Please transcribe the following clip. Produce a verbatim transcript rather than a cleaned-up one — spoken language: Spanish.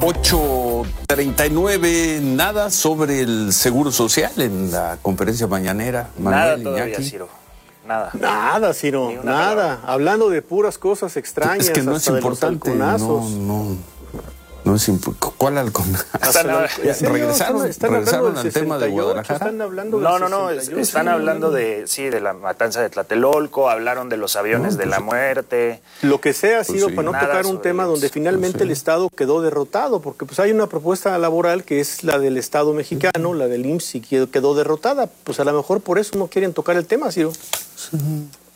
ocho treinta y nueve, nada sobre el Seguro Social en la conferencia mañanera. Manuel, nada todavía, Iñaki. Ciro. Nada. Nada, Ciro, nada. Palabra. Hablando de puras cosas extrañas. Es que no hasta es importante. No, no. No es importante. ¿Cuál halconazo? ¿Regresaron, están regresaron al tema de Guadalajara? Están hablando no, no, no. Están hablando de, sí, de la matanza de Tlatelolco. Hablaron de los aviones no, pues, de la muerte. Lo que sea ha sido pues sí. para no tocar un tema eso. donde finalmente pues sí. el Estado quedó derrotado. Porque pues hay una propuesta laboral que es la del Estado mexicano, la del I M S S, y quedó derrotada. Pues a lo mejor por eso no quieren tocar el tema, Ciro. Sí.